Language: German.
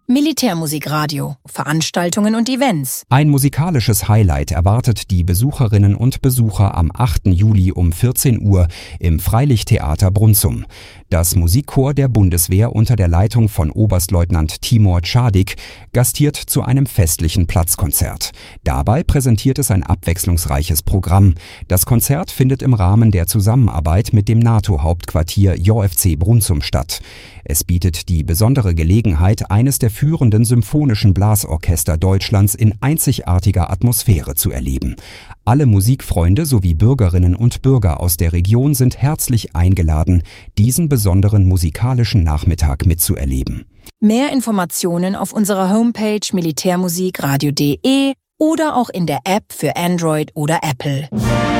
Militärmusikradio, Veranstaltungen und Events. Ein musikalisches Highlight erwartet die Besucherinnen und Besucher am 8. Juli um 14 Uhr im Freilichttheater Brunssum. Das Musikchor der Bundeswehr unter der Leitung von Oberstleutnant Timur Tschardik gastiert zu einem festlichen Platzkonzert. Dabei präsentiert es ein abwechslungsreiches Programm. Das Konzert findet im Rahmen der Zusammenarbeit mit dem NATO-Hauptquartier JFC Brunssum statt. Es bietet die besondere Gelegenheit, eines der führenden symphonischen Blasorchester Deutschlands in einzigartiger Atmosphäre zu erleben. Alle Musikfreunde sowie Bürgerinnen und Bürger aus der Region sind herzlich eingeladen, diesen besonderen musikalischen Nachmittag mitzuerleben. Mehr Informationen auf unserer Homepage militärmusikradio.de oder auch in der App für Android oder Apple.